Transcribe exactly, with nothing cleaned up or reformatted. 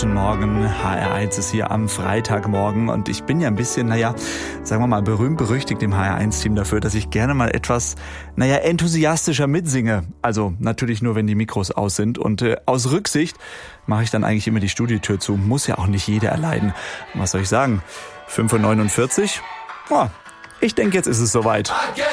Guten Morgen, H R eins ist hier am Freitagmorgen und ich bin ja ein bisschen, naja, sagen wir mal, berühmt-berüchtigt im H R eins Team dafür, dass ich gerne mal etwas, naja, enthusiastischer mitsinge. Also natürlich nur, wenn die Mikros aus sind und äh, aus Rücksicht mache ich dann eigentlich immer die Studiotür zu. Muss ja auch nicht jeder erleiden. Was soll ich sagen? fünf Uhr neunundvierzig? Oh, ich denke, jetzt ist es soweit.